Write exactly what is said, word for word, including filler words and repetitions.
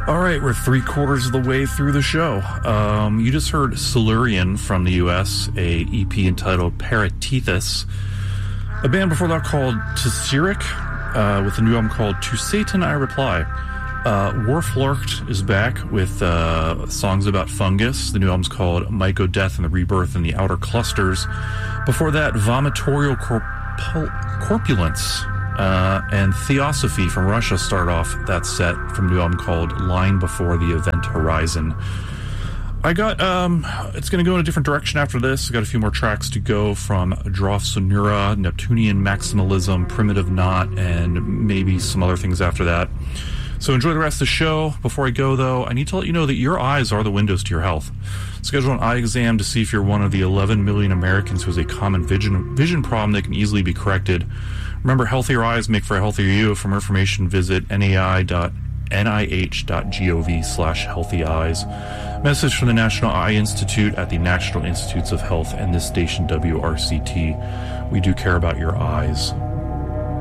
All right, we're three quarters of the way through the show. Um, you just heard Silurian from the U S, a E P entitled Paratethys. A band before that called Tesseric, uh, with a new album called To Satan I Reply. Uh, Warflorcht is back with uh, songs about fungus. The new album's called Myco Death and the Rebirth in the Outer Clusters. Before that, Vomitorial Corpul- Corpulence. Uh, and Theosophy from Russia start off that set from a new album called Line Before the Event Horizon. I got, um, it's going to go in a different direction after this. I got a few more tracks to go from Droth Sonura, Neptunian Maximalism, Primitive Knot, and maybe some other things after that. So enjoy the rest of the show. Before I go, though, I need to let you know that your eyes are the windows to your health. Schedule an eye exam to see if you're one of the eleven million Americans who has a common vision vision problem that can easily be corrected. Remember, healthier eyes make for a healthier you. For more information, visit nai dot nih dot gov slash healthy eyes. Message from the National Eye Institute at the National Institutes of Health and this station, W R C T. We do care about your eyes.